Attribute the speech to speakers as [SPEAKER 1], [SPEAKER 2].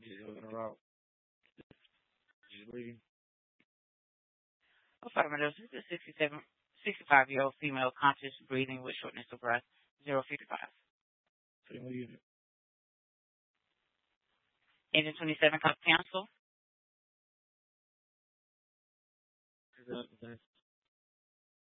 [SPEAKER 1] in a route. Just bleeding.
[SPEAKER 2] Affirmative. This is 65-year-old female conscious breathing with shortness of breath. 055.
[SPEAKER 1] Single unit.
[SPEAKER 2] Engine 27 cup cancel.
[SPEAKER 1] Is that